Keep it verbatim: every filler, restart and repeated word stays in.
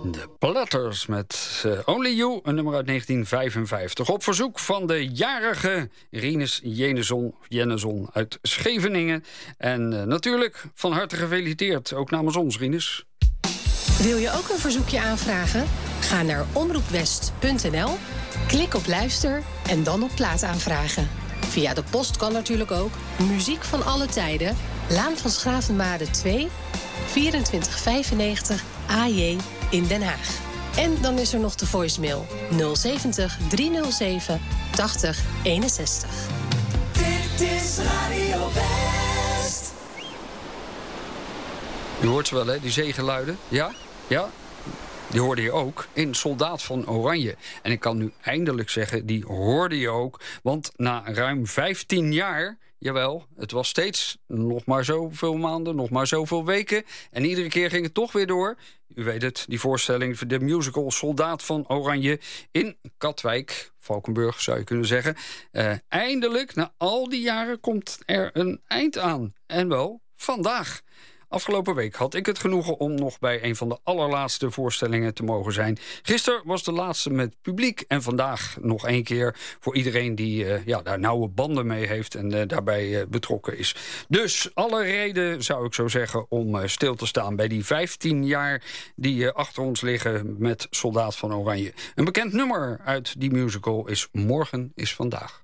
De Platters met uh, Only You, een nummer uit negentien vijfenvijftig. Op verzoek van de jarige Rinus Jeneson, Jenneson uit Scheveningen. En uh, natuurlijk van harte gefeliciteerd, ook namens ons, Rinus. Wil je ook een verzoekje aanvragen? Ga naar omroep west punt n l, klik op luister en dan op plaat aanvragen. Via de post kan natuurlijk ook. Muziek van alle tijden. Laan van Schravenmade twee, vierentwintig vijfennegentig A J in Den Haag. En dan is er nog de voicemail nul zeventig driehonderdzeven tachtig eenenzestig. Dit is Radio West. U hoort ze wel, hè, die zeegeluiden? Ja? Ja? Die hoorde je ook in Soldaat van Oranje. En ik kan nu eindelijk zeggen, die hoorde je ook. Want na ruim vijftien jaar, jawel, het was steeds nog maar zoveel maanden, nog maar zoveel weken. En iedere keer ging het toch weer door. U weet het, die voorstelling, de musical Soldaat van Oranje in Katwijk, Valkenburg zou je kunnen zeggen. Uh, eindelijk, na al die jaren, komt er een eind aan. En wel vandaag. Afgelopen week had ik het genoegen om nog bij een van de allerlaatste voorstellingen te mogen zijn. Gisteren was de laatste met publiek en vandaag nog één keer voor iedereen die uh, ja, daar nauwe banden mee heeft en uh, daarbij uh, betrokken is. Dus alle reden, zou ik zo zeggen, om uh, stil te staan bij die vijftien jaar die uh, achter ons liggen met Soldaat van Oranje. Een bekend nummer uit die musical is Morgen is Vandaag.